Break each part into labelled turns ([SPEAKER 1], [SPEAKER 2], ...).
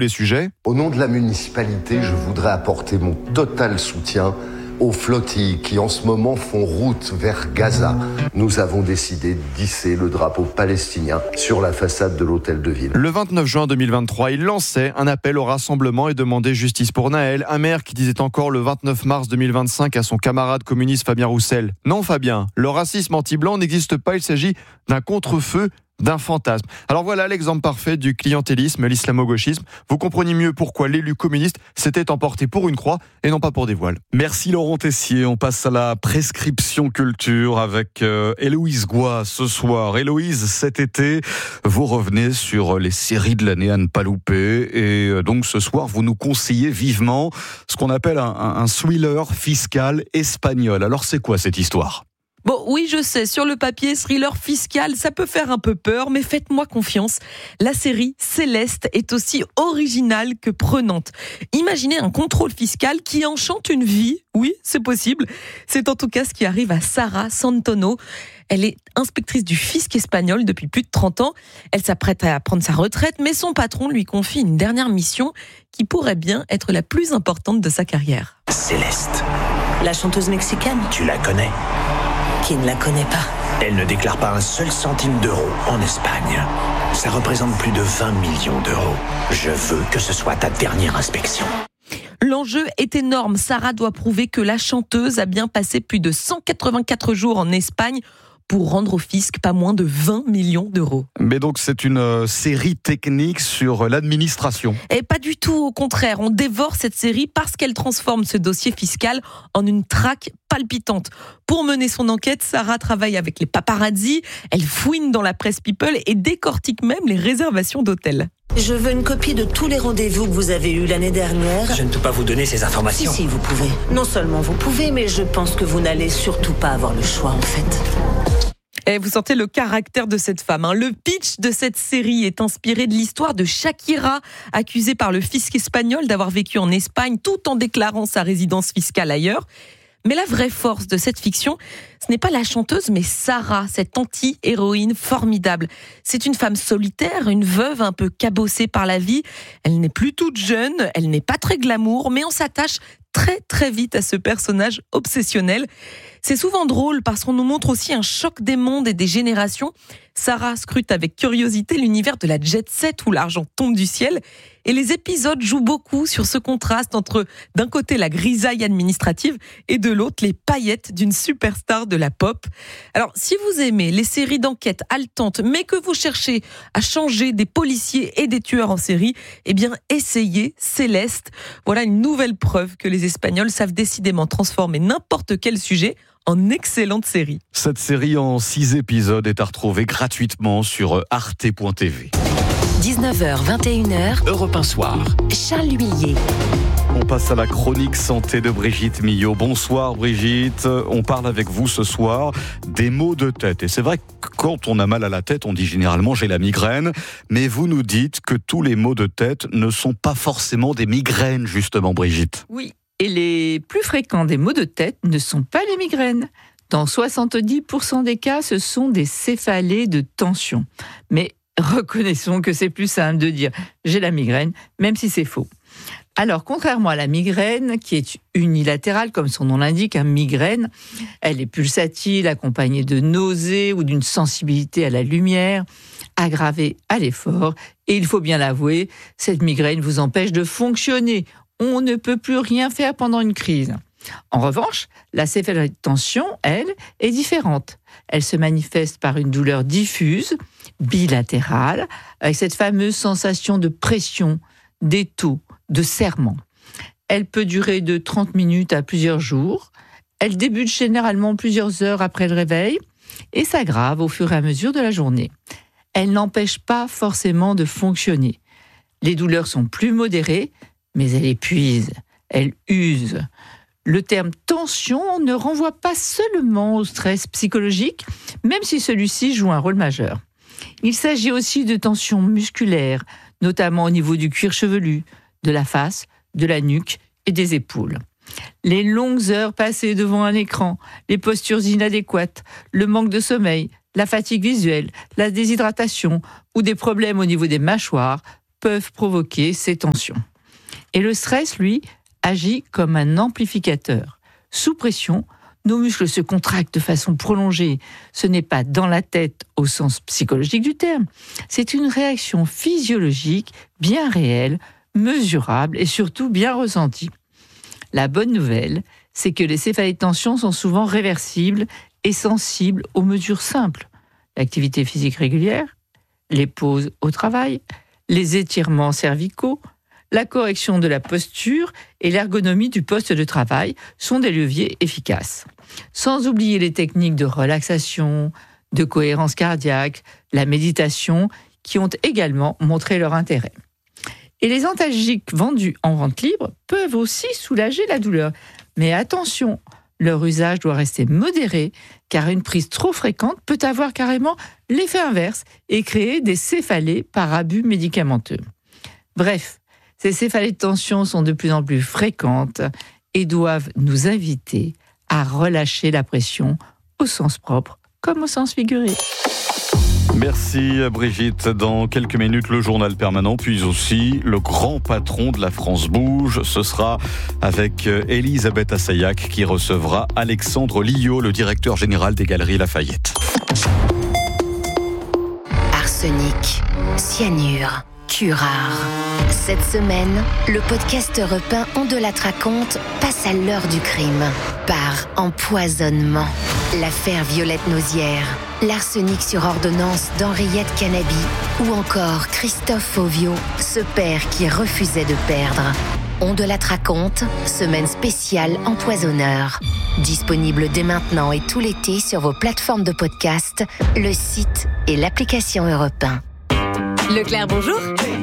[SPEAKER 1] les sujets.
[SPEAKER 2] Au nom de la municipalité, je voudrais apporter mon total soutien aux flottilles qui en ce moment font route vers Gaza. Nous avons décidé d'hisser le drapeau palestinien sur la façade de l'hôtel de ville.
[SPEAKER 1] Le 29 juin 2023, il lançait un appel au rassemblement et demandait justice pour Naël, un maire qui disait encore le 29 mars 2025 à son camarade communiste Fabien Roussel: « Non Fabien, le racisme anti-blanc n'existe pas, il s'agit d'un contre-feu, d'un fantasme. » Alors voilà l'exemple parfait du clientélisme, l'islamo-gauchisme. Vous comprenez mieux pourquoi l'élu communiste s'était emporté pour une croix et non pas pour des voiles.
[SPEAKER 3] Merci Laurent Tessier. On passe à la prescription culture avec Héloïse Goua ce soir. Héloïse, cet été, vous revenez sur les séries de l'année à ne pas louper. Et donc ce soir, vous nous conseillez vivement ce qu'on appelle un thriller fiscal espagnol. Alors c'est quoi cette histoire ?
[SPEAKER 4] Bon, oui, je sais, sur le papier, thriller fiscal, ça peut faire un peu peur, mais faites-moi confiance. La série Céleste est aussi originale que prenante. Imaginez un contrôle fiscal qui enchante une vie. Oui, c'est possible. C'est en tout cas ce qui arrive à Sara Santono. Elle est inspectrice du fisc espagnol depuis plus de 30 ans. Elle s'apprête à prendre sa retraite, mais son patron lui confie une dernière mission qui pourrait bien être la plus importante de sa carrière.
[SPEAKER 5] Céleste.
[SPEAKER 6] La chanteuse mexicaine ?
[SPEAKER 5] Tu la connais ?
[SPEAKER 6] Qui ne la connaît pas ?
[SPEAKER 5] Elle ne déclare pas un seul centime d'euro en Espagne. Ça représente plus de 20 millions d'euros. Je veux que ce soit ta dernière inspection.
[SPEAKER 4] L'enjeu est énorme. Sarah doit prouver que la chanteuse a bien passé plus de 184 jours en Espagne pour rendre au fisc pas moins de 20 millions d'euros.
[SPEAKER 3] Mais donc c'est une série technique sur l'administration.
[SPEAKER 4] Et pas du tout, au contraire. On dévore cette série parce qu'elle transforme ce dossier fiscal en une traque palpitante. Pour mener son enquête, Sarah travaille avec les paparazzi, elle fouine dans la presse people et décortique même les réservations d'hôtels.
[SPEAKER 6] Je veux une copie de tous les rendez-vous que vous avez eus l'année dernière.
[SPEAKER 5] Je ne peux pas vous donner ces informations.
[SPEAKER 6] Si, vous pouvez. Non seulement vous pouvez, mais je pense que vous n'allez surtout pas avoir le choix, en fait.
[SPEAKER 4] Et vous sentez le caractère de cette femme. Le pitch de cette série est inspiré de l'histoire de Shakira, accusée par le fisc espagnol d'avoir vécu en Espagne tout en déclarant sa résidence fiscale ailleurs. Mais la vraie force de cette fiction, ce n'est pas la chanteuse, mais Sarah, cette anti-héroïne formidable. C'est une femme solitaire, une veuve un peu cabossée par la vie. Elle n'est plus toute jeune, elle n'est pas très glamour, mais on s'attache très très vite à ce personnage obsessionnel. C'est souvent drôle parce qu'on nous montre aussi un choc des mondes et des générations. Sarah scrute avec curiosité l'univers de la jet set où l'argent tombe du ciel. Et les épisodes jouent beaucoup sur ce contraste entre, d'un côté, la grisaille administrative et de l'autre, les paillettes d'une superstar de la pop. Alors, si vous aimez les séries d'enquête haletantes, mais que vous cherchez à changer des policiers et des tueurs en série, eh bien, essayez Céleste. Voilà une nouvelle preuve que les Espagnols savent décidément transformer n'importe quel sujet en excellente série.
[SPEAKER 3] Cette série en 6 épisodes est à retrouver gratuitement sur arte.tv.
[SPEAKER 7] 19h, 21h,
[SPEAKER 5] Europe 1 Soir.
[SPEAKER 7] Charles Huillier.
[SPEAKER 3] On passe à la chronique santé de Brigitte Millot. Bonsoir Brigitte, on parle avec vous ce soir des maux de tête. Et c'est vrai que quand on a mal à la tête, on dit généralement j'ai la migraine. Mais vous nous dites que tous les maux de tête ne sont pas forcément des migraines justement Brigitte.
[SPEAKER 8] Oui, et les plus fréquents des maux de tête ne sont pas les migraines. Dans 70% des cas, ce sont des céphalées de tension. Mais reconnaissons que c'est plus simple de dire « j'ai la migraine », même si c'est faux. Alors, contrairement à la migraine, qui est unilatérale, comme son nom l'indique, migraine, elle est pulsatile, accompagnée de nausées ou d'une sensibilité à la lumière, aggravée à l'effort. Et il faut bien l'avouer, cette migraine vous empêche de fonctionner. On ne peut plus rien faire pendant une crise. En revanche, la céphalée de tension, elle, est différente. Elle se manifeste par une douleur diffuse, bilatérale, avec cette fameuse sensation de pression, d'étau, de serrement. Elle peut durer de 30 minutes à plusieurs jours. Elle débute généralement plusieurs heures après le réveil et s'aggrave au fur et à mesure de la journée. Elle n'empêche pas forcément de fonctionner. Les douleurs sont plus modérées, mais elle épuise, elle use. Le terme tension ne renvoie pas seulement au stress psychologique, même si celui-ci joue un rôle majeur. Il s'agit aussi de tensions musculaires, notamment au niveau du cuir chevelu, de la face, de la nuque et des épaules. Les longues heures passées devant un écran, les postures inadéquates, le manque de sommeil, la fatigue visuelle, la déshydratation ou des problèmes au niveau des mâchoires peuvent provoquer ces tensions. Et le stress, lui, agit comme un amplificateur. Sous pression, nos muscles se contractent de façon prolongée. Ce n'est pas dans la tête au sens psychologique du terme. C'est une réaction physiologique bien réelle, mesurable et surtout bien ressentie. La bonne nouvelle, c'est que les céphalées de tension sont souvent réversibles et sensibles aux mesures simples. L'activité physique régulière, les pauses au travail, les étirements cervicaux, la correction de la posture et l'ergonomie du poste de travail sont des leviers efficaces. Sans oublier les techniques de relaxation, de cohérence cardiaque, la méditation, qui ont également montré leur intérêt. Et les antalgiques vendus en vente libre peuvent aussi soulager la douleur. Mais attention, leur usage doit rester modéré, car une prise trop fréquente peut avoir carrément l'effet inverse et créer des céphalées par abus médicamenteux. Bref, ces céphalées de tension sont de plus en plus fréquentes et doivent nous inviter à relâcher la pression au sens propre comme au sens figuré.
[SPEAKER 3] Merci Brigitte. Dans quelques minutes, le journal permanent, puis aussi le grand patron de la France Bouge. Ce sera avec Elisabeth Assayag qui recevra Alexandre Lillot, le directeur général des Galeries Lafayette.
[SPEAKER 7] Arsenic, cyanure, curare. Cette semaine, le podcast Europe 1 On de la raconte passe à l'heure du crime. Par empoisonnement. L'affaire Violette Nausière, l'arsenic sur ordonnance d'Henriette Canabi ou encore Christophe Fauvio, ce père qui refusait de perdre. On de la raconte, semaine spéciale empoisonneur. Disponible dès maintenant et tout l'été sur vos plateformes de podcast, le site et l'application Europe 1.
[SPEAKER 9] Leclerc, bonjour.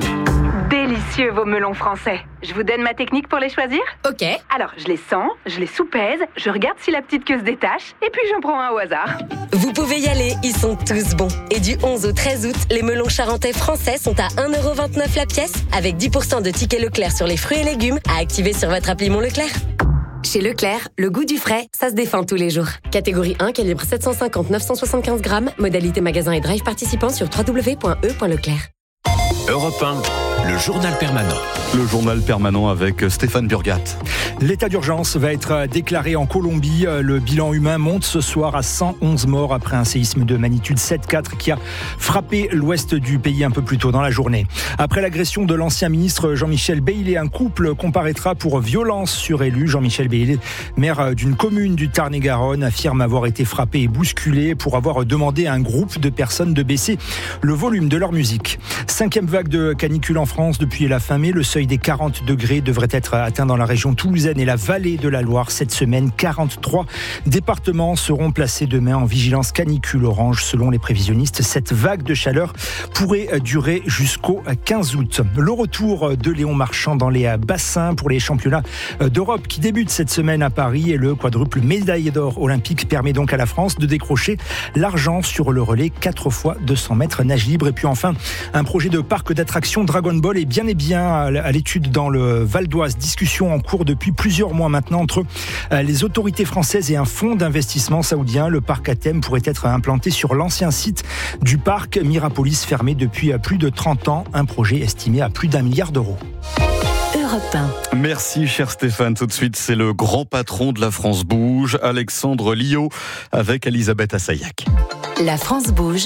[SPEAKER 10] Délicieux vos melons français. Je vous donne ma technique pour les choisir ?
[SPEAKER 9] Ok.
[SPEAKER 10] Alors, je les sens, je les soupèse, je regarde si la petite queue se détache, et puis j'en prends un au hasard.
[SPEAKER 9] Vous pouvez y aller, ils sont tous bons. Et du 11 au 13 août, les melons charentais français sont à 1,29€ la pièce, avec 10% de tickets Leclerc sur les fruits et légumes à activer sur votre appli Mon Leclerc. Chez Leclerc, le goût du frais, ça se défend tous les jours. Catégorie 1, calibre 750-975 grammes, modalité magasin et drive participant sur www.e.leclerc.
[SPEAKER 5] Europe 1, le journal permanent.
[SPEAKER 3] Le journal permanent avec Stéphane Burgat.
[SPEAKER 11] L'état d'urgence va être déclaré en Colombie. Le bilan humain monte ce soir à 111 morts après un séisme de magnitude 7,4 qui a frappé l'ouest du pays un peu plus tôt dans la journée. Après l'agression de l'ancien ministre Jean-Michel Bailey, un couple comparaîtra pour violence sur élu. Jean-Michel Bailey, maire d'une commune du Tarn-et-Garonne, affirme avoir été frappé et bousculé pour avoir demandé à un groupe de personnes de baisser le volume de leur musique. 5e vague de canicule en France depuis la fin mai. Le seuil des 40 degrés devrait être atteint dans la région toulousaine et la vallée de la Loire cette semaine. 43 départements seront placés demain en vigilance canicule orange. Selon les prévisionnistes, cette vague de chaleur pourrait durer jusqu'au 15 août. Le retour de Léon Marchand dans les bassins pour les championnats d'Europe qui débutent cette semaine à Paris, et le quadruple médaille d'or olympique permet donc à la France de décrocher l'argent sur le relais 4 fois 200 mètres nage libre. Et puis enfin, un projet de parc d'attractions Dragon Ball est bien à l'étude dans le Val d'Oise. Discussion en cours depuis plusieurs mois maintenant entre les autorités françaises et un fonds d'investissement saoudien. Le parc à thème pourrait être implanté sur l'ancien site du parc Mirapolis, fermé depuis plus de 30 ans. Un projet estimé à plus d'1 milliard d'euros.
[SPEAKER 7] Europe 1.
[SPEAKER 3] Merci cher Stéphane. Tout de suite, c'est le grand patron de la France Bouge, Alexandre Lillot, avec Elisabeth Assayag.
[SPEAKER 7] La France bouge.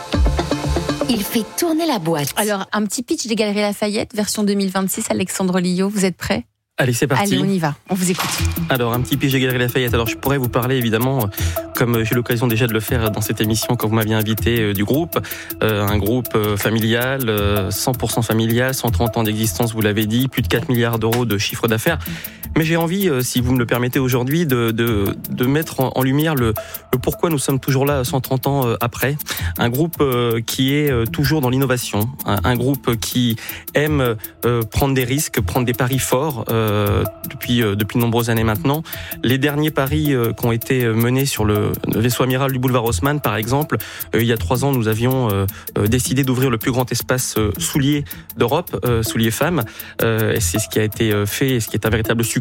[SPEAKER 7] Il fait tourner la boîte.
[SPEAKER 12] Alors, un petit pitch des Galeries Lafayette, version 2026, Alexandre Lillot, vous êtes prêt ?
[SPEAKER 13] Allez, c'est parti.
[SPEAKER 12] Allez, on y va, on vous écoute.
[SPEAKER 13] Alors, un petit pitch des Galeries Lafayette. Alors, je pourrais vous parler, évidemment, comme j'ai eu l'occasion déjà de le faire dans cette émission quand vous m'aviez invité, du groupe. Un groupe familial, 100% familial, 130 ans d'existence, vous l'avez dit, plus de 4 milliards d'euros de chiffre d'affaires. Mais j'ai envie, si vous me le permettez aujourd'hui, de mettre en lumière le pourquoi nous sommes toujours là 130 ans après. Un groupe qui est toujours dans l'innovation. Un groupe qui aime prendre des risques, prendre des paris forts depuis de nombreuses années maintenant. Les derniers paris qui ont été menés sur le vaisseau amiral du boulevard Haussmann, par exemple, il y a 3 ans, nous avions décidé d'ouvrir le plus grand espace soulier d'Europe, soulier femmes. Et c'est ce qui a été fait et ce qui est un véritable succès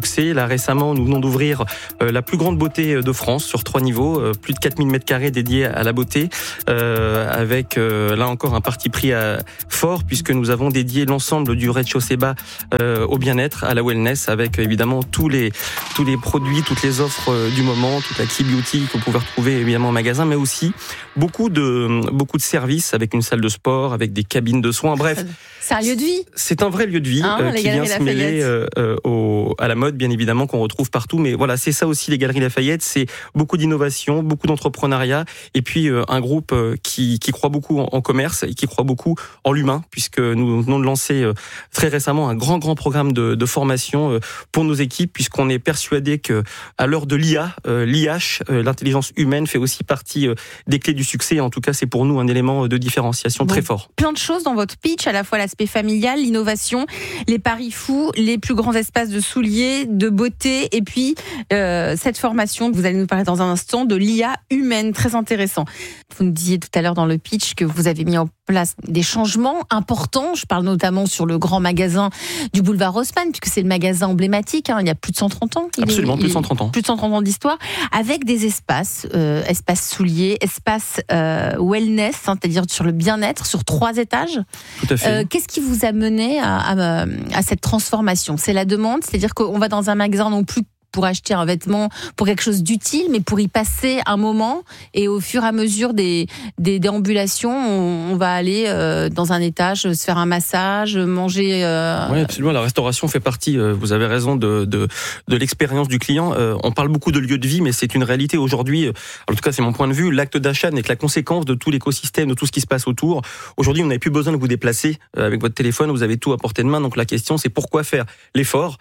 [SPEAKER 13] succès. Là, récemment, nous venons d'ouvrir la plus grande beauté de France sur 3 niveaux, plus de 4000 m² dédiés à la beauté, avec là encore un parti pris fort, puisque nous avons dédié l'ensemble du rez-de-chaussée bas au bien-être, à la wellness, avec évidemment tous les produits, toutes les offres du moment, toute la key beauty que vous pouvez retrouver évidemment au magasin, mais aussi beaucoup de services avec une salle de sport, avec des cabines de soins, bref.
[SPEAKER 12] C'est un lieu de vie.
[SPEAKER 13] C'est un vrai lieu de vie qui vient se mêler à la mode, bien évidemment, qu'on retrouve partout. Mais voilà, c'est ça aussi les Galeries Lafayette, c'est beaucoup d'innovation, beaucoup d'entrepreneuriat, et puis un groupe qui croit beaucoup en commerce et qui croit beaucoup en l'humain, puisque nous venons de lancer très récemment un grand programme de formation pour nos équipes, puisqu'on est persuadé que à l'heure de l'IA, l'IH, l'intelligence humaine fait aussi partie des clés du succès. En tout cas, c'est pour nous un élément de différenciation très fort.
[SPEAKER 12] Plein de choses dans votre pitch, à la fois l'aspect familial, l'innovation, les paris fous, les plus grands espaces de souliers, de beauté, et puis cette formation, vous allez nous parler dans un instant, de l'IA humaine, très intéressant. Vous nous disiez tout à l'heure dans le pitch que vous avez mis en place des changements importants. Je parle notamment sur le grand magasin du boulevard Haussmann, puisque c'est le magasin emblématique, il y a plus de 130 ans.
[SPEAKER 13] Absolument, plus de 130 ans.
[SPEAKER 12] Plus de 130 ans d'histoire, avec des espaces, espaces souliers, espaces wellness, c'est-à-dire sur le bien-être, sur 3 étages.
[SPEAKER 13] Tout à fait.
[SPEAKER 12] Qu'est-ce qui vous a mené à cette transformation ? C'est la demande, c'est-à-dire qu'on va dans un magasin non plus pour acheter un vêtement, pour quelque chose d'utile, mais pour y passer un moment, et au fur et à mesure des déambulations, on va aller dans un étage, se faire un massage, manger...
[SPEAKER 13] Oui, absolument, la restauration fait partie, vous avez raison, de l'expérience du client. On parle beaucoup de lieu de vie, mais c'est une réalité aujourd'hui, en tout cas c'est mon point de vue, l'acte d'achat n'est que la conséquence de tout l'écosystème, de tout ce qui se passe autour. Aujourd'hui, vous n'avez plus besoin de vous déplacer avec votre téléphone, vous avez tout à portée de main, donc la question c'est pourquoi faire l'effort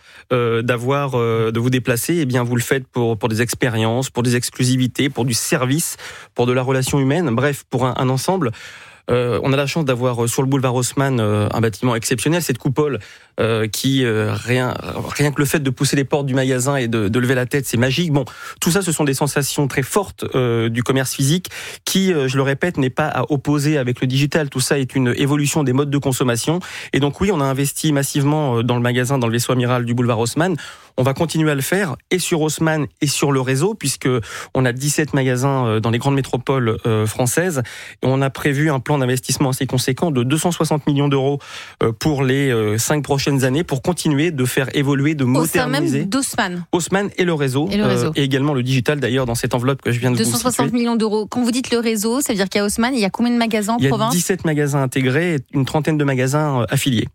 [SPEAKER 13] de vous déplacer. Eh bien, vous le faites pour des expériences, pour des exclusivités, pour du service, pour de la relation humaine, bref, pour un ensemble. On a la chance d'avoir sur le boulevard Haussmann un bâtiment exceptionnel, cette coupole qui rien que le fait de pousser les portes du magasin et de lever la tête, c'est magique. Bon, tout ça, ce sont des sensations très fortes du commerce physique qui, je le répète, n'est pas à opposer avec le digital. Tout ça est une évolution des modes de consommation. Et donc oui, on a investi massivement dans le magasin, dans le vaisseau amiral du boulevard Haussmann. On va continuer à le faire et sur Haussmann et sur le réseau, puisque on a 17 magasins dans les grandes métropoles françaises. Et on a prévu un plan d'investissement assez conséquent de 260 millions d'euros pour les 5 prochaines années pour continuer de faire évoluer, de moderniser.
[SPEAKER 12] Au sein même d'Haussmann.
[SPEAKER 13] Haussmann et le réseau. Et également le digital d'ailleurs dans cette enveloppe que je viens de vous citer.
[SPEAKER 12] 260 millions d'euros. Quand vous dites le réseau, ça veut dire qu'à Haussmann, il y a combien de magasins en province ?
[SPEAKER 13] Il y a 17 magasins intégrés et une trentaine de magasins affiliés.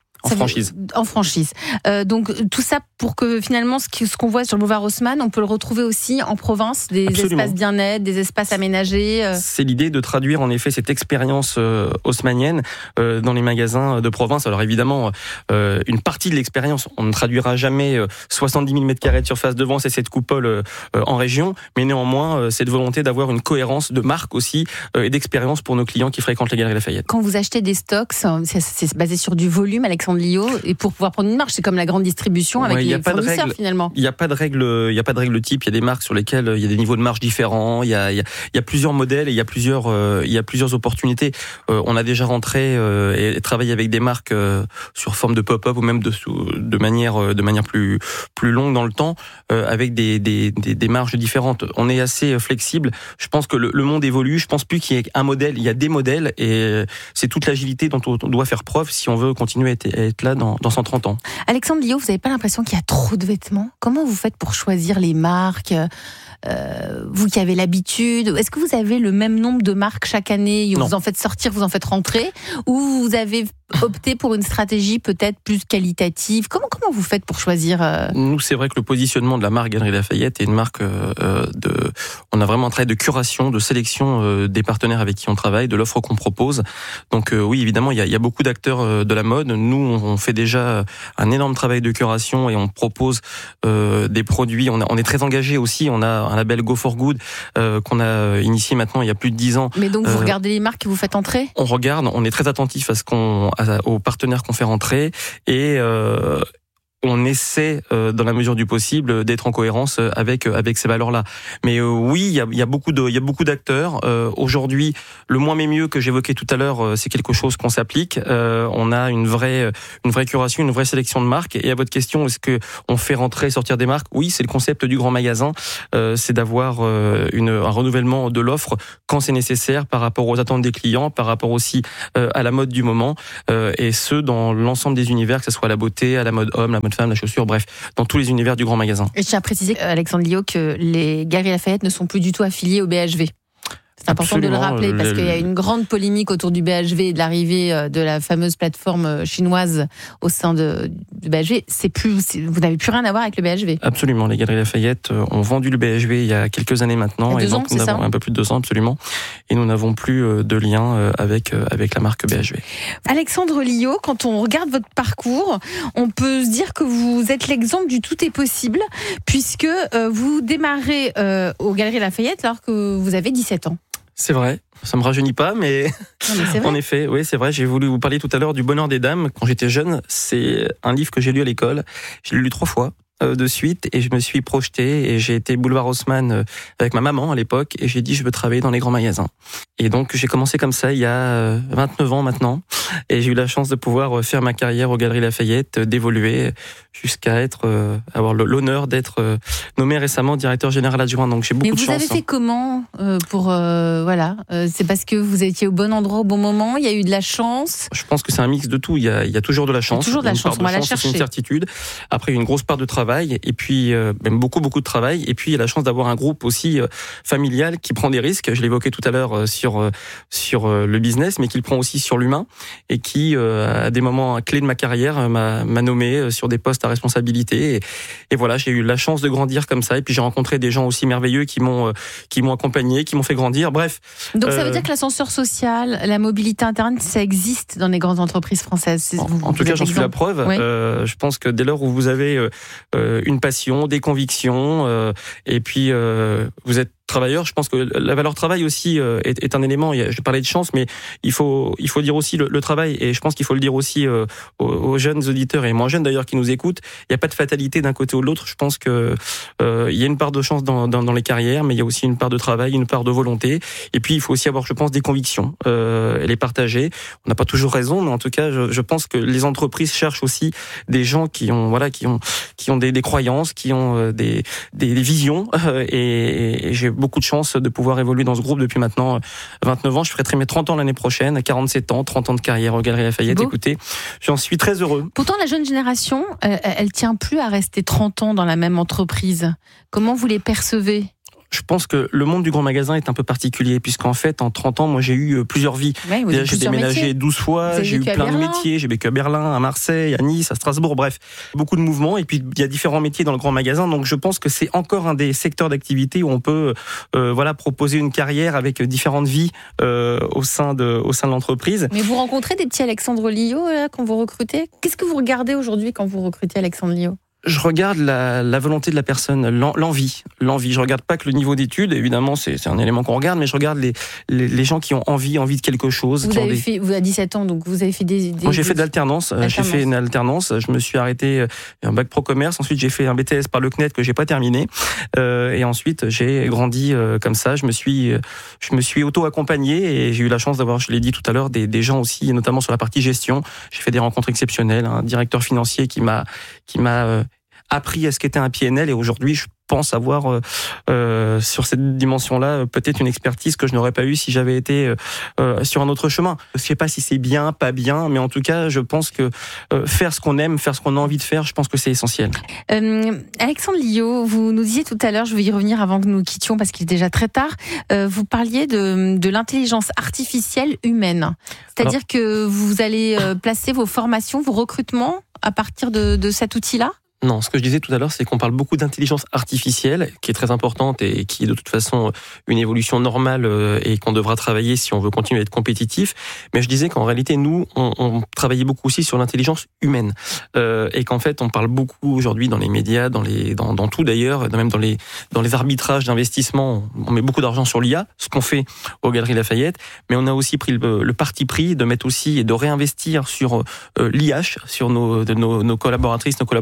[SPEAKER 13] En franchise.
[SPEAKER 12] Donc tout ça pour que finalement ce qu'on voit sur le boulevard Haussmann, on peut le retrouver aussi en province, des espaces bien-être, des espaces aménagés.
[SPEAKER 13] C'est l'idée de traduire en effet cette expérience haussmannienne dans les magasins de province. Alors évidemment, une partie de l'expérience, on ne traduira jamais 70 000 m² de surface de vente, c'est cette coupole en région, mais néanmoins cette volonté d'avoir une cohérence de marque aussi et d'expérience pour nos clients qui fréquentent les Galeries Lafayette.
[SPEAKER 12] Quand vous achetez des stocks, c'est basé sur du volume, Alexandre Lillot, et pour pouvoir prendre une marge, c'est comme la grande distribution avec les fournisseurs finalement.
[SPEAKER 13] Il n'y a pas de règle type. Il y a des marques sur lesquelles il y a des niveaux de marge différents. Il y a plusieurs modèles et il y a plusieurs opportunités. On a déjà rentré et travaillé avec des marques sur forme de pop-up ou même de manière plus longue dans le temps, avec des marges différentes. On est assez flexible. Je pense que le monde évolue. Je pense plus qu'il y ait un modèle. Il y a des modèles et c'est toute l'agilité dont on doit faire preuve si on veut continuer à être là dans 130 ans.
[SPEAKER 12] Alexandre Lillot, vous n'avez pas l'impression qu'il y a trop de vêtements ? Comment vous faites pour choisir les marques ? Vous qui avez l'habitude, est-ce que vous avez le même nombre de marques chaque année ? Vous en faites sortir, vous en faites rentrer ? Ou vous avez opté pour une stratégie peut-être plus qualitative ? Comment vous faites pour choisir
[SPEAKER 13] Nous, c'est vrai que le positionnement de la marque Galeries Lafayette est une marque on a vraiment un travail de curation, de sélection des partenaires avec qui on travaille, de l'offre qu'on propose. Donc oui, évidemment, il y a beaucoup d'acteurs de la mode. Nous, on fait déjà un énorme travail de curation et on propose des produits. On est très engagé aussi. On a un label Go for Good qu'on a initié maintenant il y a plus de 10 ans.
[SPEAKER 12] Mais donc vous regardez les marques que vous faites entrer ?
[SPEAKER 13] On regarde, on est très attentif aux partenaires qu'on fait rentrer et on essaie, dans la mesure du possible, d'être en cohérence avec ces valeurs-là. Mais oui, il y a beaucoup d'acteurs. Aujourd'hui, le moins mais mieux que j'évoquais tout à l'heure, c'est quelque chose qu'on s'applique. On a une vraie curation, une vraie sélection de marques. Et à votre question, est-ce que on fait rentrer et sortir des marques ? Oui, c'est le concept du grand magasin. C'est d'avoir un renouvellement de l'offre quand c'est nécessaire par rapport aux attentes des clients, par rapport aussi à la mode du moment, et ce dans l'ensemble des univers, que ce soit la beauté, à la mode homme, la mode femme, la chaussure, bref, dans tous les univers du grand magasin.
[SPEAKER 12] Et je tiens à préciser, Alexandre Liot, que les Galeries Lafayette ne sont plus du tout affiliés au BHV. C'est important de le rappeler parce qu'il y a une grande polémique autour du BHV et de l'arrivée de la fameuse plateforme chinoise au sein du BHV. Vous n'avez plus rien à voir avec le BHV.
[SPEAKER 13] Absolument. Les Galeries Lafayette ont vendu le BHV il y a quelques années maintenant.
[SPEAKER 12] Il y a 2 ans,
[SPEAKER 13] nous avons un peu plus de 2 ans, absolument. Et nous n'avons plus de lien avec la marque BHV.
[SPEAKER 12] Alexandre Liot, quand on regarde votre parcours, on peut se dire que vous êtes l'exemple du tout est possible puisque vous démarrez aux Galeries Lafayette alors que vous avez 17 ans.
[SPEAKER 13] C'est vrai, ça me rajeunit pas, mais en effet, oui, c'est vrai. J'ai voulu vous parler tout à l'heure du Bonheur des Dames. Quand j'étais jeune, c'est un livre que j'ai lu à l'école. Je l'ai lu 3 fois de suite et je me suis projeté et j'ai été boulevard Haussmann avec ma maman à l'époque et j'ai dit je veux travailler dans les grands magasins. Et donc j'ai commencé comme ça il y a 29 ans maintenant et j'ai eu la chance de pouvoir faire ma carrière aux Galeries Lafayette, d'évoluer jusqu'à avoir l'honneur d'être nommé récemment directeur général adjoint. Donc j'ai beaucoup de chance.
[SPEAKER 12] Mais vous avez fait comment c'est parce que vous étiez au bon endroit au bon moment, il y a eu de la chance.
[SPEAKER 13] Je pense que c'est un mix de tout, il y a toujours de la chance.
[SPEAKER 12] Toujours de la chance, on va la chercher.
[SPEAKER 13] C'est une certitude. Après, il y a une grosse part de travail et puis même beaucoup de travail et puis il y a la chance d'avoir un groupe aussi familial qui prend des risques. Je l'évoquais tout à l'heure sur le business, mais qui le prend aussi sur l'humain et qui à des moments clés de ma carrière m'a nommé sur des postes à responsabilité et voilà, j'ai eu la chance de grandir comme ça et puis j'ai rencontré des gens aussi merveilleux qui m'ont accompagné, qui m'ont fait grandir. Bref.
[SPEAKER 12] Donc ça veut dire que l'ascenseur social, la mobilité interne, ça existe dans les grandes entreprises françaises.
[SPEAKER 13] En tout cas, j'en suis la preuve. Oui. Je pense que dès lors où vous avez une passion, des convictions, et puis vous êtes travailleurs. Je pense que la valeur travail aussi est un élément. Je parlais de chance, mais il faut dire aussi le travail. Et je pense qu'il faut le dire aussi aux jeunes auditeurs et moins jeunes d'ailleurs qui nous écoutent. Il n'y a pas de fatalité d'un côté ou de l'autre. Je pense que il y a une part de chance dans les carrières, mais il y a aussi une part de travail, une part de volonté. Et puis il faut aussi avoir, je pense, des convictions et les partager. On n'a pas toujours raison, mais en tout cas, je pense que les entreprises cherchent aussi des gens qui ont des croyances, qui ont des visions. Et j'ai beaucoup de chance de pouvoir évoluer dans ce groupe depuis maintenant 29 ans. Je ferai mes 30 ans l'année prochaine, 47 ans, 30 ans de carrière aux Galeries Lafayette. Écoutez, j'en suis très heureux.
[SPEAKER 12] Pourtant, la jeune génération, elle tient plus à rester 30 ans dans la même entreprise. Comment vous les percevez ?
[SPEAKER 13] Je pense que le monde du grand magasin est un peu particulier, puisqu'en fait, en 30 ans, moi, j'ai eu plusieurs vies.
[SPEAKER 12] Ouais,
[SPEAKER 13] déjà, j'ai déménagé 12 fois, j'ai eu plein de métiers, j'ai vécu à Berlin, à Marseille, à Nice, à Strasbourg, bref, beaucoup de mouvements, et puis il y a différents métiers dans le grand magasin, donc je pense que c'est encore un des secteurs d'activité où on peut proposer une carrière avec différentes vies au sein de l'entreprise.
[SPEAKER 12] Mais vous rencontrez des petits Alexandre Liot là, quand vous recrutez ? Qu'est-ce que vous regardez aujourd'hui quand vous recrutez Alexandre Liot ?
[SPEAKER 13] Je regarde la volonté de la personne, l'envie. Je regarde pas que le niveau d'études, évidemment, c'est un élément qu'on regarde, mais je regarde les gens qui ont envie de quelque chose.
[SPEAKER 12] Vous avez 17 ans, donc vous avez fait
[SPEAKER 13] Moi, j'ai fait de l'alternance. J'ai fait une alternance. Je me suis arrêté un bac pro commerce. Ensuite, j'ai fait un BTS par le CNET que j'ai pas terminé. Et ensuite, j'ai grandi comme ça. Je me suis auto-accompagné et j'ai eu la chance d'avoir, je l'ai dit tout à l'heure, des gens aussi, et notamment sur la partie gestion. J'ai fait des rencontres exceptionnelles. Un directeur financier qui m'a appris à ce qu'était un PNL et aujourd'hui je pense avoir sur cette dimension-là peut-être une expertise que je n'aurais pas eue si j'avais été sur un autre chemin. Je ne sais pas si c'est bien, pas bien, mais en tout cas je pense que faire ce qu'on aime, faire ce qu'on a envie de faire, je pense que c'est essentiel.
[SPEAKER 12] Alexandre Liot, vous nous disiez tout à l'heure, je vais y revenir avant que nous quittions parce qu'il est déjà très tard, vous parliez de l'intelligence artificielle humaine. C'est-à-dire que vous allez placer vos formations, vos recrutements à partir de cet outil-là ?
[SPEAKER 13] Non, ce que je disais tout à l'heure, c'est qu'on parle beaucoup d'intelligence artificielle, qui est très importante et qui est de toute façon une évolution normale et qu'on devra travailler si on veut continuer à être compétitif. Mais je disais qu'en réalité, nous, on travaillait beaucoup aussi sur l'intelligence humaine et qu'en fait, on parle beaucoup aujourd'hui dans les médias, dans tout d'ailleurs, même dans les arbitrages d'investissement. On met beaucoup d'argent sur l'IA, ce qu'on fait aux Galeries Lafayette, mais on a aussi pris le parti pris de mettre aussi et de réinvestir sur l'IH, sur nos collaboratrices, nos collaborateurs,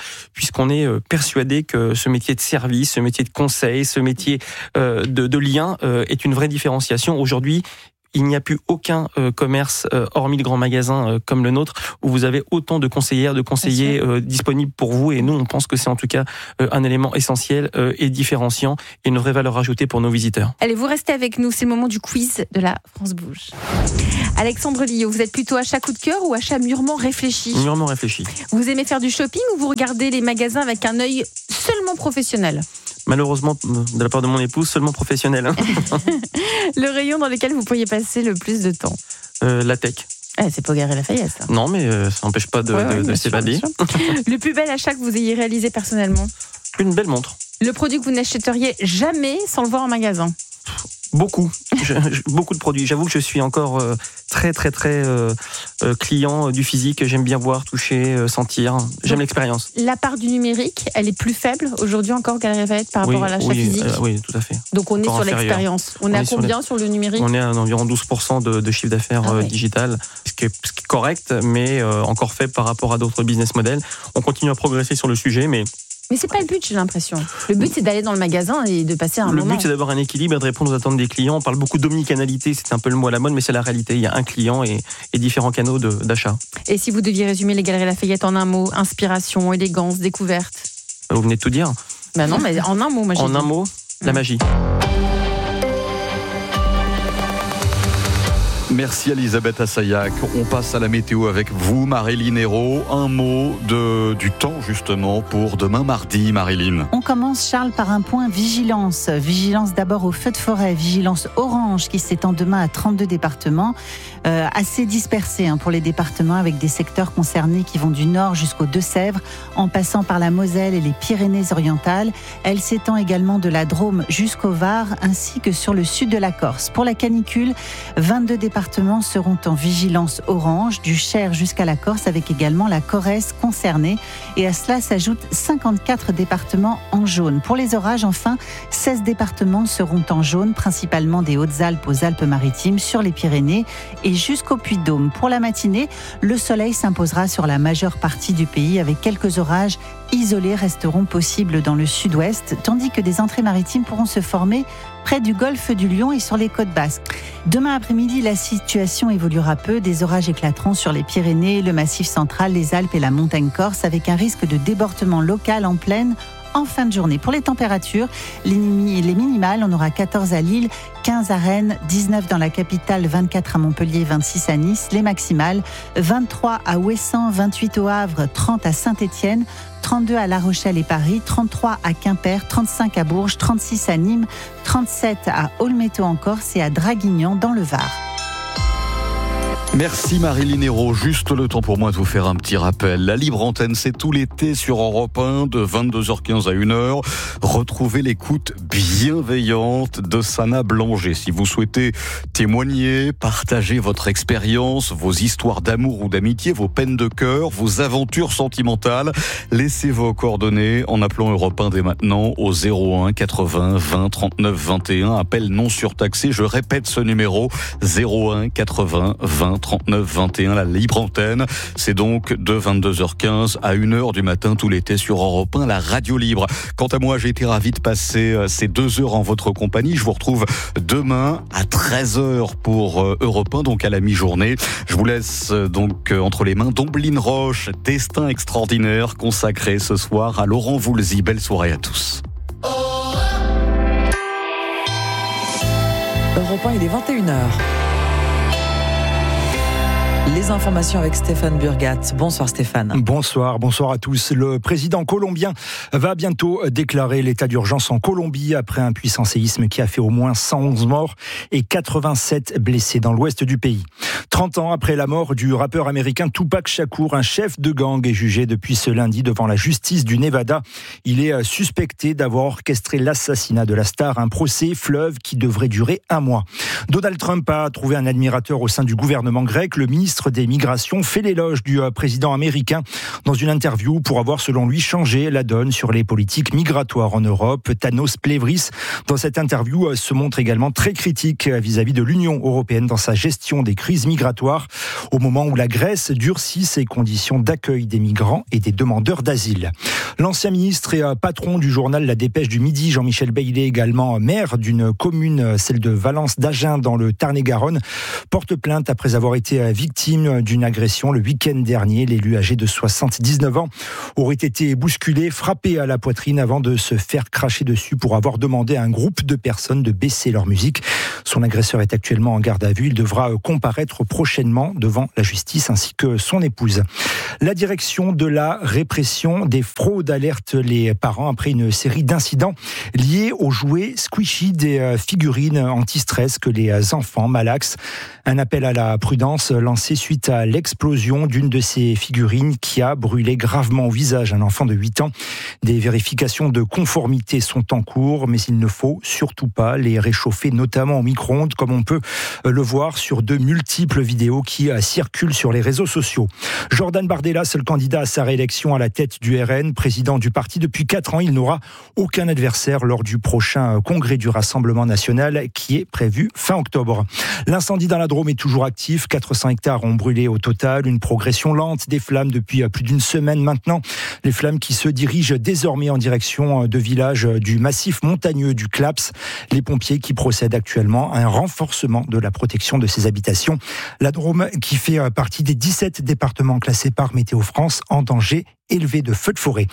[SPEAKER 13] puisqu'on est persuadé que ce métier de service, ce métier de conseil, ce métier de lien est une vraie différenciation. Aujourd'hui, il n'y a plus aucun commerce, hormis le grand magasin comme le nôtre, où vous avez autant de conseillères, de conseillers disponibles pour vous. Et nous, on pense que c'est en tout cas un élément essentiel et différenciant et une vraie valeur ajoutée pour nos visiteurs.
[SPEAKER 12] Allez, vous restez avec nous, c'est le moment du quiz de la France Bouge. Alexandre Lillot, vous êtes plutôt achat coup de cœur ou achat mûrement réfléchi ?
[SPEAKER 13] Mûrement réfléchi.
[SPEAKER 12] Vous aimez faire du shopping ou vous regardez les magasins avec un œil seulement professionnel ?
[SPEAKER 13] Malheureusement, de la part de mon épouse, seulement professionnel.
[SPEAKER 12] Le rayon dans lequel vous pourriez passer le plus de temps ?
[SPEAKER 13] La tech.
[SPEAKER 12] C'est pas Galeries Lafayette, ça.
[SPEAKER 13] Non, mais ça n'empêche pas de s'évader.
[SPEAKER 12] Le plus bel achat que vous ayez réalisé personnellement ?
[SPEAKER 13] Une belle montre.
[SPEAKER 12] Le produit que vous n'achèteriez jamais sans le voir en magasin ?
[SPEAKER 13] Beaucoup. Beaucoup de produits. J'avoue que je suis encore très client du physique. J'aime bien voir, toucher, sentir. J'aime l'expérience.
[SPEAKER 12] La part du numérique, elle est plus faible aujourd'hui encore Galeries Lafayette par rapport à l'achat physique ?
[SPEAKER 13] Oui, tout à fait.
[SPEAKER 12] Donc on est sur l'expérience. On est à combien sur le numérique ?
[SPEAKER 13] On est à environ 12% de chiffre d'affaires digital, ce qui est correct, mais encore faible par rapport à d'autres business models. On continue à progresser sur le sujet, mais
[SPEAKER 12] c'est pas le but, j'ai l'impression. Le but, c'est d'aller dans le magasin et de passer un moment.
[SPEAKER 13] Le but, c'est d'avoir un équilibre et de répondre aux attentes des clients. On parle beaucoup d'omnicanalité, c'est un peu le mot à la mode, mais c'est la réalité. Il y a un client et différents canaux d'achat.
[SPEAKER 12] Et si vous deviez résumer les Galeries Lafayette en un mot, inspiration, élégance, découverte ?
[SPEAKER 13] Vous venez de tout dire.
[SPEAKER 12] Non, mais en un mot, moi j'ai dit.
[SPEAKER 13] En un mot, la magie.
[SPEAKER 3] Merci Elisabeth Assayag. On passe à la météo avec vous, Marilyn Hérault. Un mot du temps justement pour demain mardi, Marilyn.
[SPEAKER 14] On commence, Charles, par un point vigilance. Vigilance d'abord aux feux de forêt, vigilance orange qui s'étend demain à 32 départements, assez dispersés pour les départements avec des secteurs concernés qui vont du nord jusqu'aux Deux-Sèvres, en passant par la Moselle et les Pyrénées-Orientales. Elle s'étend également de la Drôme jusqu'au Var, ainsi que sur le sud de la Corse. Pour la canicule, 22 départements seront en vigilance orange, du Cher jusqu'à la Corse, avec également la Corrèze concernée. Et à cela s'ajoutent 54 départements en jaune. Pour les orages, enfin, 16 départements seront en jaune, principalement des Hautes-Alpes aux Alpes-Maritimes, sur les Pyrénées et jusqu'au Puy-de-Dôme. Pour la matinée, le soleil s'imposera sur la majeure partie du pays, avec quelques orages isolés resteront possibles dans le sud-ouest, tandis que des entrées maritimes pourront se former près du golfe du Lion et sur les côtes basques. Demain après-midi, la situation évoluera peu. Des orages éclateront sur les Pyrénées, le Massif central, les Alpes et la montagne corse, avec un risque de débordement local en plaine en fin de journée. Pour les températures, les minimales, on aura 14 à Lille, 15 à Rennes, 19 dans la capitale, 24 à Montpellier, 26 à Nice. Les maximales, 23 à Ouessant, 28 au Havre, 30 à Saint-Étienne, 32 à La Rochelle et Paris, 33 à Quimper, 35 à Bourges, 36 à Nîmes, 37 à Olmeto en Corse et à Draguignan dans le Var.
[SPEAKER 3] Merci Marilyn Hérault. Juste le temps pour moi de vous faire un petit rappel. La libre antenne, c'est tout l'été sur Europe 1 de 22h15 à 1h. Retrouvez l'écoute bienveillante de Sana Blanger. Si vous souhaitez témoigner, partager votre expérience, vos histoires d'amour ou d'amitié, vos peines de cœur, vos aventures sentimentales, laissez vos coordonnées en appelant Europe 1 dès maintenant au 01 80 20 39 21. Appel non surtaxé. Je répète ce numéro, 01 80 20 39 21, la libre antenne. C'est donc de 22h15 à 1h du matin tout l'été sur Europe 1, la radio libre. Quant à moi, j'ai été ravi de passer ces 2 heures en votre compagnie. Je vous retrouve demain à 13h pour Europe 1, donc à la mi-journée. Je vous laisse donc entre les mains d'Omblin Roche, Destin extraordinaire, consacré ce soir à Laurent Voulzy. Belle soirée à tous.
[SPEAKER 15] Europe 1, il est 21h. Les informations avec Stéphane Burgat. Bonsoir Stéphane.
[SPEAKER 11] Bonsoir à tous. Le président colombien va bientôt déclarer l'état d'urgence en Colombie après un puissant séisme qui a fait au moins 111 morts et 87 blessés dans l'ouest du pays. 30 ans après la mort du rappeur américain Tupac Shakur, un chef de gang est jugé depuis ce lundi devant la justice du Nevada. Il est suspecté d'avoir orchestré l'assassinat de la star, un procès fleuve qui devrait durer 1 mois. Donald Trump a trouvé un admirateur au sein du gouvernement grec. Le ministre ministre des Migrations, fait l'éloge du président américain dans une interview pour avoir, selon lui, changé la donne sur les politiques migratoires en Europe. Tanos Plevris, dans cette interview, se montre également très critique vis-à-vis de l'Union européenne dans sa gestion des crises migratoires, au moment où la Grèce durcit ses conditions d'accueil des migrants et des demandeurs d'asile. L'ancien ministre et patron du journal La Dépêche du Midi, Jean-Michel Bailey, également maire d'une commune, celle de Valence d'Agen dans le Tarn-et-Garonne, porte plainte après avoir été victime d'une agression le week-end dernier. L'élu âgé de 79 ans aurait été bousculé, frappé à la poitrine avant de se faire cracher dessus pour avoir demandé à un groupe de personnes de baisser leur musique. Son agresseur est actuellement en garde à vue. Il devra comparaître prochainement devant la justice ainsi que son épouse. La direction de la répression des fraudes alerte les parents après une série d'incidents liés aux jouets squishy des figurines anti-stress que les enfants malaxent. Un appel à la prudence lancé suite à l'explosion d'une de ces figurines qui a brûlé gravement au visage un enfant de 8 ans. Des vérifications de conformité sont en cours, mais il ne faut surtout pas les réchauffer, notamment au micro-ondes, comme on peut le voir sur de multiples vidéos qui circulent sur les réseaux sociaux. Jordan Bardella, seul candidat à sa réélection à la tête du RN, président du parti depuis 4 ans, il n'aura aucun adversaire lors du prochain congrès du Rassemblement national qui est prévu fin octobre. L'incendie dans la Drôme est toujours actif. 400 hectares ont brûlé au total. Une progression lente des flammes depuis plus d'une semaine maintenant. Les flammes qui se dirigent désormais en direction de villages du massif montagneux du Claps. Les pompiers qui procèdent actuellement à un renforcement de la protection de ces habitations. La Drôme qui fait partie des 17 départements classés par Météo France en danger élevé de feux de forêt.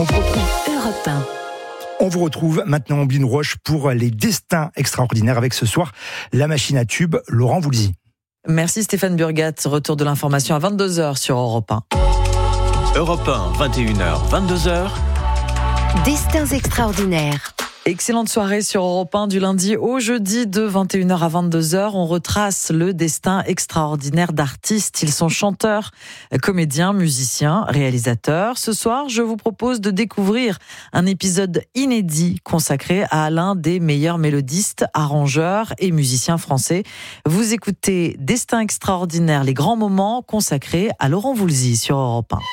[SPEAKER 11] On vous retrouve maintenant en Bline Roche pour les destins extraordinaires avec ce soir la machine à tube, Laurent Voulzy.
[SPEAKER 15] Merci Stéphane Burgat. Retour de l'information à 22h sur Europe 1.
[SPEAKER 5] Europe 1, 21h, 22h.
[SPEAKER 7] Destins extraordinaires.
[SPEAKER 15] Excellente soirée sur Europe 1 du lundi au jeudi de 21h à 22h. On retrace le destin extraordinaire d'artistes. Ils sont chanteurs, comédiens, musiciens, réalisateurs. Ce soir, je vous propose de découvrir un épisode inédit consacré à l'un des meilleurs mélodistes, arrangeurs et musiciens français. Vous écoutez Destin extraordinaire, les grands moments consacrés à Laurent Voulzy sur Europe 1.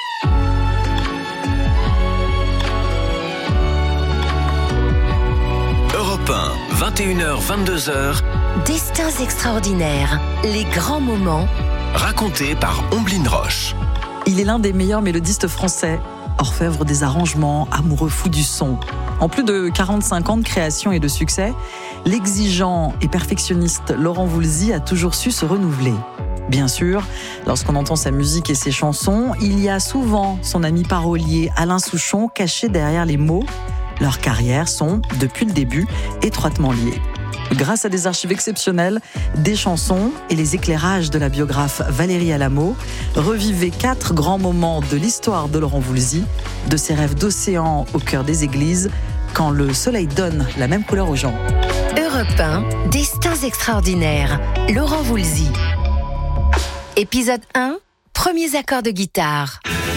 [SPEAKER 5] Europe 1, 21h, 22h.
[SPEAKER 7] Destins extraordinaires, les grands moments.
[SPEAKER 5] Racontés par Omblin Roche.
[SPEAKER 15] Il est l'un des meilleurs mélodistes français, orfèvre des arrangements, amoureux fou du son. En plus de 45 ans de création et de succès, l'exigeant et perfectionniste Laurent Voulzy a toujours su se renouveler. Bien sûr, lorsqu'on entend sa musique et ses chansons, il y a souvent son ami parolier Alain Souchon caché derrière les mots. Leurs carrières sont, depuis le début, étroitement liées. Grâce à des archives exceptionnelles, des chansons et les éclairages de la biographe Valérie Alamo, revivez 4 grands moments de l'histoire de Laurent Voulzy, de ses rêves d'océan au cœur des églises, quand le soleil donne la même couleur aux gens.
[SPEAKER 7] Europe 1, Destins extraordinaires, Laurent Voulzy. Épisode 1, premiers accords de guitare.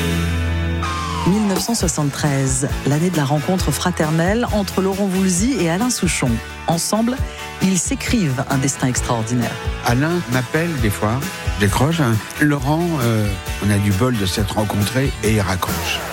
[SPEAKER 15] 1973, l'année de la rencontre fraternelle entre Laurent Voulzy et Alain Souchon. Ensemble, ils s'écrivent un destin extraordinaire.
[SPEAKER 16] Alain m'appelle des fois, je décroche. Laurent, on a du bol de s'être rencontrés et il raccroche.